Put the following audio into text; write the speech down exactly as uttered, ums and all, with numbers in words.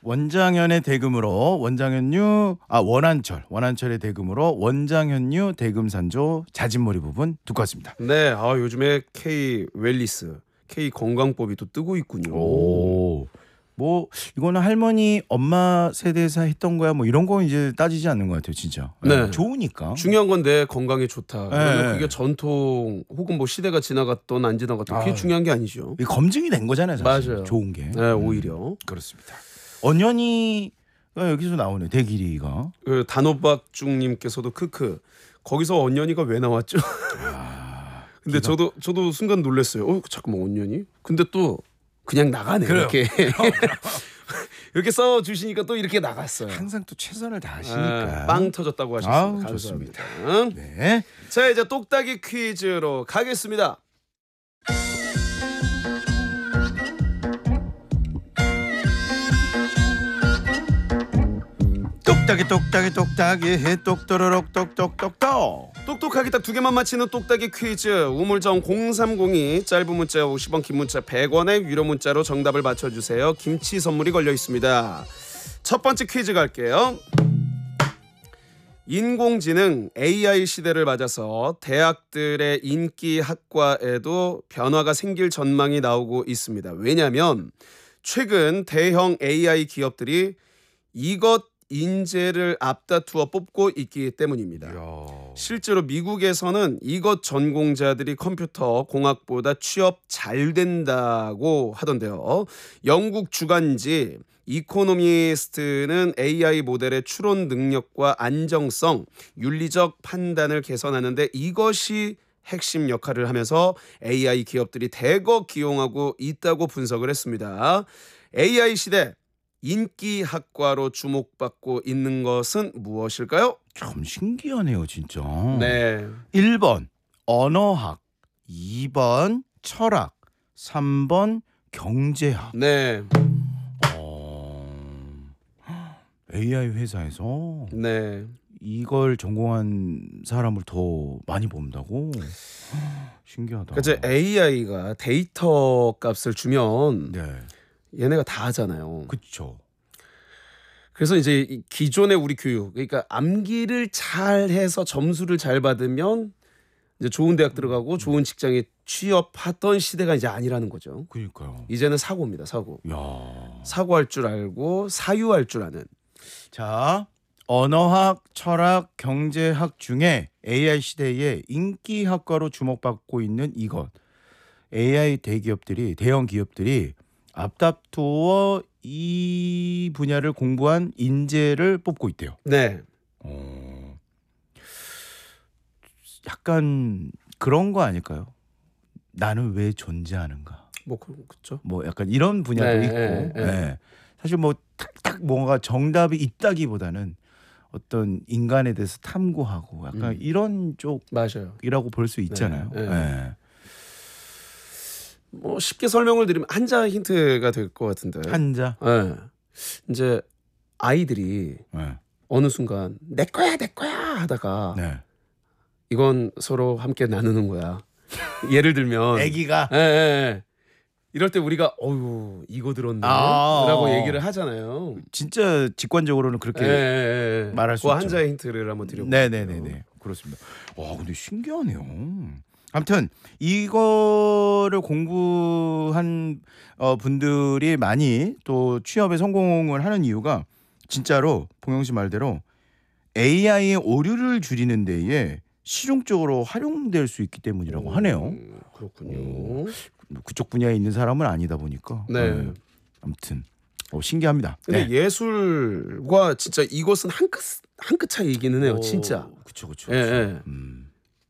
원장현의 대금으로 원장현류 아 원한철 원한철의 대금으로 원장현류 대금산조 자진몰이 부분 듣고 왔습니다. 네, 아 요즘에 K 웰리스, K 건강법이 또 뜨고 있군요. 오, 뭐 이거는 할머니 엄마 세대에서 했던 거야 뭐 이런 거 이제 따지지 않는 것 같아요, 진짜. 네, 좋으니까. 중요한 건 내 건강에 좋다. 그러면 네. 그게 전통 혹은 뭐 시대가 지나갔던 안 지나갔던 그게 아, 중요한 게 아니죠. 이게 검증이 된 거잖아요, 사실. 맞아요. 좋은 게. 네, 오히려 그렇습니다. 언연이가 여기서 나오네. 대길이가. 그 단호박중님께서도 크크 거기서 언년이가 왜 나왔죠? 아, 근데 기가... 저도 저도 순간 놀랐어요. 어 잠깐만 언년이? 근데 또 그냥 나가네. 그래요. 이렇게 이렇게 써 주시니까 또 이렇게 나갔어요. 항상 또 최선을 다하시니까. 아, 빵 터졌다고 하셨습니다. 아우, 감사합니다. 좋습니다. 네. 자 이제 똑딱이 퀴즈로 가겠습니다. 똑딱이 똑딱이 똑딱이 해 똑또로록 똑똑똑똑. 똑똑하게 딱 두 개만 맞히는 똑딱이 퀴즈. 우물정 공삼공이 짧은 문자 오십 원, 긴 문자 백 원의 유료 문자로 정답을 맞춰주세요. 김치 선물이 걸려 있습니다. 첫 번째 퀴즈 갈게요. 인공지능 에이아이 시대를 맞아서 대학들의 인기 학과에도 변화가 생길 전망이 나오고 있습니다. 왜냐하면 최근 대형 에이아이 기업들이 이것 인재를 앞다투어 뽑고 있기 때문입니다. 이야. 실제로 미국에서는 이것 전공자들이 컴퓨터 공학보다 취업 잘 된다고 하던데요. 영국 주간지 이코노미스트는 에이아이 모델의 추론 능력과 안정성, 윤리적 판단을 개선하는 데 이것이 핵심 역할을 하면서 에이아이 기업들이 대거 기용하고 있다고 분석을 했습니다. 에이아이 시대 인기 학과로 주목받고 있는 것은 무엇일까요? 참 신기하네요, 진짜. 네. 일 번 언어학, 이 번 철학, 삼 번 경제학. 네. 어... 에이아이 회사에서 네. 이걸 전공한 사람을 더 많이 본다고? 신기하다. 그러니까 이제 에이아이가 데이터 값을 주면 네. 얘네가 다 하잖아요. 그렇죠. 그래서 이제 이 기존의 우리 교육, 그러니까 암기를 잘 해서 점수를 잘 받으면 이제 좋은 대학 들어가고 좋은 직장에 취업하던 시대가 이제 아니라는 거죠. 그러니까요. 이제는 사고입니다, 사고. 야. 사고할 줄 알고 사유할 줄 아는. 자, 언어학, 철학, 경제학 중에 에이아이 시대에 인기 학과로 주목받고 있는 이것. 에이아이 대기업들이, 대형 기업들이 앞다투어 이 분야를 공부한 인재를 뽑고 있대요. 네. 어, 약간 그런 거 아닐까요? 나는 왜 존재하는가? 뭐 그렇죠. 뭐 약간 이런 분야도 네, 있고. 네, 네. 네. 사실 뭐 탁탁 뭔가 정답이 있다기보다는 어떤 인간에 대해서 탐구하고 약간 음. 이런 맞아요. 쪽이라고 볼 수 있잖아요. 네, 네. 네. 뭐 쉽게 설명을 드리면 한자 힌트가 될 것 같은데. 한자. 네. 이제 아이들이 네. 어느 순간 내 거야 내 거야 하다가 네. 이건 서로 함께 나누는 거야. 예를 들면 아기가 예, 예, 예. 이럴 때 우리가 어유 이거 들었네 아. 라고 얘기를 하잖아요. 진짜 직관적으로는 그렇게 예, 예, 예. 말할 수 그 있죠. 한자의 힌트를 한번 드려볼게요. 네네네네. 그렇습니다. 와 근데 신기하네요. 아무튼 이거를 공부한 어, 분들이 많이 또 취업에 성공을 하는 이유가 진짜로 봉영 씨 말대로 에이아이의 오류를 줄이는 데에 실용적으로 활용될 수 있기 때문이라고 하네요. 음, 그렇군요. 그쪽 분야에 있는 사람은 아니다 보니까. 네. 네. 아무튼 어, 신기합니다. 근데 네. 예술과 진짜 이것은 한 끗 한 끗 차이이기는 해요. 진짜. 그렇죠, 그렇죠. 예, 예. 음.